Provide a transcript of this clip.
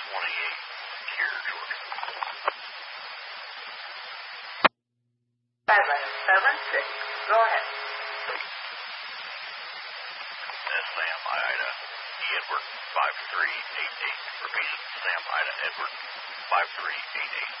here, George. 776. Go ahead. Sam Ida Edward 5388. Repeated. Sam Ida Edward 5388.